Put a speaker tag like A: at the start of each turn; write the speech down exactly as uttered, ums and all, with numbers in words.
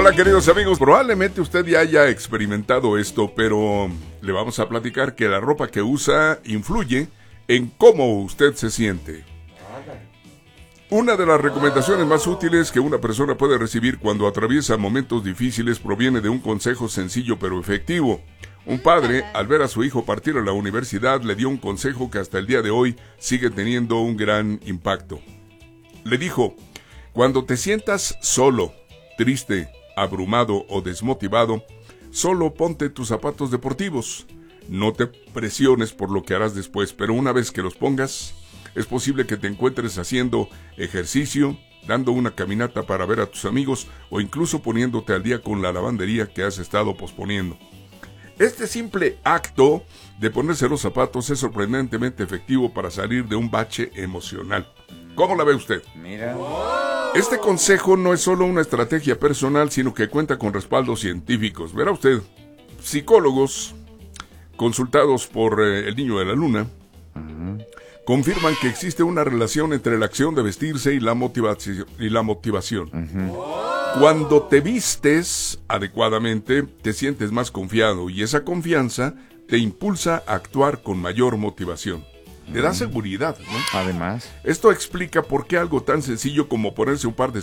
A: Hola queridos amigos, probablemente usted ya haya experimentado esto, pero le vamos a platicar que la ropa que usa influye en cómo usted se siente. Una de las recomendaciones más útiles que una persona puede recibir cuando atraviesa momentos difíciles proviene de un consejo sencillo pero efectivo. Un padre, al ver a su hijo partir a la universidad, le dio un consejo que hasta el día de hoy sigue teniendo un gran impacto. Le dijo: cuando te sientas solo, triste, abrumado o desmotivado, solo ponte tus zapatos deportivos. No te presiones por lo que harás después, pero una vez que los pongas, es posible que te encuentres haciendo ejercicio, dando una caminata para ver a tus amigos o incluso poniéndote al día con la lavandería que has estado posponiendo. Este simple acto de ponerse los zapatos es sorprendentemente efectivo para salir de un bache emocional. ¿Cómo la ve usted?
B: Mira.
A: Este consejo no es solo una estrategia personal, sino que cuenta con respaldos científicos. Verá usted, psicólogos consultados por eh, el Niño de la Luna uh-huh. confirman que existe una relación entre la acción de vestirse y la motivación. Y la motivación. Uh-huh. Cuando te vistes adecuadamente, te sientes más confiado y esa confianza te impulsa a actuar con mayor motivación. Te da seguridad, ¿no?
B: Además.
A: Esto explica por qué algo tan sencillo como ponerse un par de